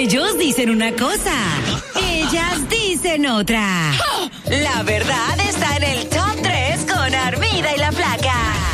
Ellos dicen una cosa, ellas dicen otra. La verdad está en el Top 3 con Armida y la Flaca.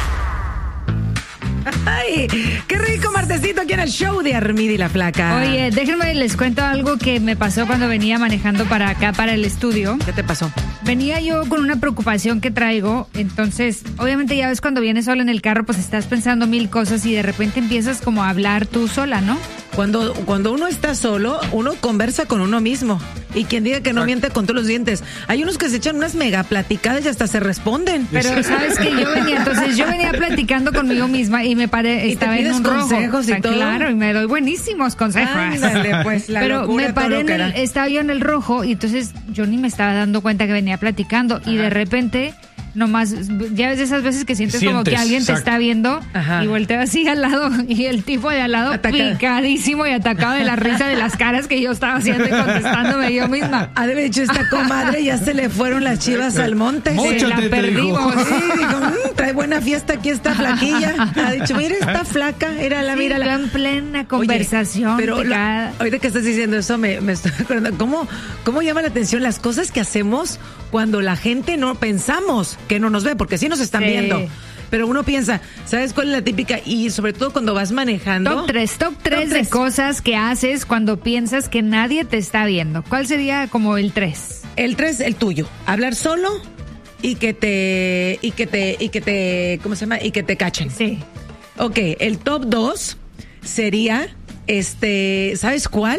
Ay, qué rico martesito aquí en el show de Armida y la Flaca. Oye, déjenme les cuento algo que me pasó cuando venía manejando para acá, para el estudio. ¿Qué te pasó? Venía yo con una preocupación que traigo, entonces, obviamente ya ves cuando vienes sola en el carro, pues estás pensando mil cosas y de repente empiezas como a hablar tú sola, ¿no? Cuando uno está solo, uno conversa con uno mismo. Y quien diga que no miente con todos los dientes. Hay unos que se echan unas mega platicadas y hasta se responden. Pero sabes que yo venía platicando conmigo misma y me paré, estaba en un rojo. Consejos y todo. Claro, y me doy buenísimos consejos. Ándale, pues, la pero locura, me paré estaba yo en el rojo y entonces yo ni me estaba dando cuenta que venía platicando. Ajá. Y de repente nomás, ya ves esas veces que sientes como que alguien te está viendo. Ajá. Y volteo así al lado y el tipo de al lado picadísimo y atacado de la risa de las caras que yo estaba haciendo y contestándome yo misma. Ha de haber dicho, esta comadre ya se le fueron las chivas al monte. Se la perdimos. Sí, dijo, trae buena fiesta aquí esta flaquilla. Ha dicho, mira esta flaca, mírala, mírala. En plena conversación. Oye, pero ahorita que estás diciendo eso me estoy acordando, ¿cómo llama la atención las cosas que hacemos cuando la gente no pensamos que no nos ve, porque sí nos están viendo. Pero uno piensa, ¿sabes cuál es la típica? Y sobre todo cuando vas manejando. Top 3 de cosas que haces cuando piensas que nadie te está viendo. ¿Cuál sería como el 3? El 3, el tuyo. Hablar solo y que te, ¿cómo se llama? Y que te cachen. Sí. Ok, el top 2 sería, ¿sabes cuál?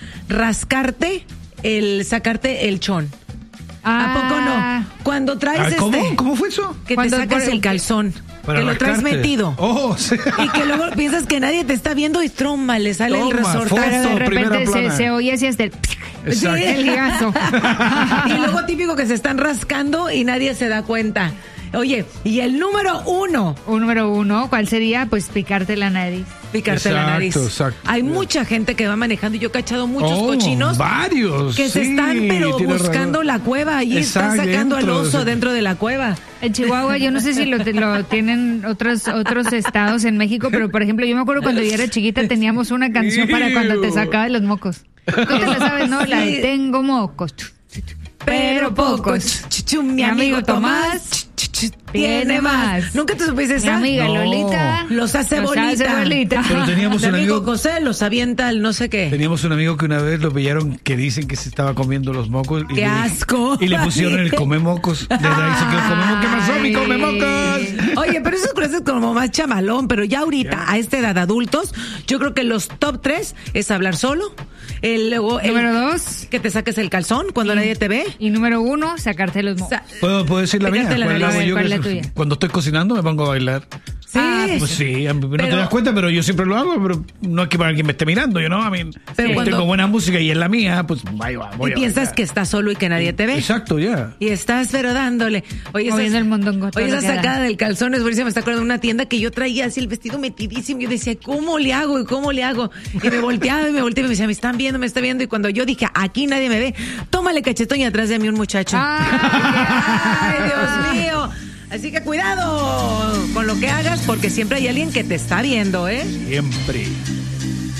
Sacarte el chón. ¿A poco no? Cuando traes ¿Cómo fue eso? Que te sacas el calzón. Que lo traes metido. Oh, sí. Y que luego piensas que nadie te está viendo y tromba, le sale el resortazo. Pero de repente se oye así hasta el ligazo. Y luego típico que se están rascando y nadie se da cuenta. Oye, y el número 1. Número 1, ¿cuál sería? Pues picarte la nariz. La nariz. Exacto. Hay mucha gente que va manejando y yo he cachado muchos cochinos. Varios. Que se están buscando la cueva y están sacando al oso dentro de la cueva. En Chihuahua, yo no sé si lo tienen otros estados en México, pero por ejemplo, yo me acuerdo cuando yo era chiquita teníamos una canción para cuando te sacabas los mocos. Tú te la sabes, ¿no? La de tengo mocos. Pero pocos. Mi amigo Tomás tiene más. ¿Nunca te supiste esa? Mi amiga Lolita los hace bolita. Pero teníamos un amigo José los avienta el no sé qué. Teníamos un amigo que una vez lo pillaron que dicen que se estaba comiendo los mocos. ¡Qué asco! Y le pusieron el come mocos. Desde ahí se quedó come mocos. ¿Qué pasó, mi come mocos? Oye, pero eso es como más chamalón. Pero ya ahorita, a esta edad, adultos, yo creo que los top 3 es hablar solo. Número 2, que te saques el calzón cuando nadie te ve. Y número 1, sacarte los mocos. ¿Puedo decir la mía? ¿Cuál es la tuya? Cuando estoy cocinando me pongo a bailar. Sí. Pues sí, no te das cuenta, pero yo siempre lo hago, pero no es que para alguien me esté mirando, pero tengo buena música y es la mía, pues voy y piensas que estás solo y que nadie te ve. Exacto, ya. Y estás pero dándole. Moviendo el mondongo. Oye, esa sacada del calzón es buenísima. Me está acordando de una tienda que yo traía así el vestido metidísimo. Yo decía, ¿cómo le hago? Y me volteaba y me decía, me está viendo. Y cuando yo dije, aquí nadie me ve, tómale cachetón y atrás de mí un muchacho. ¡Ay, Dios mío! Así que cuidado con lo que hagas porque siempre hay alguien que te está viendo, ¿eh? Siempre.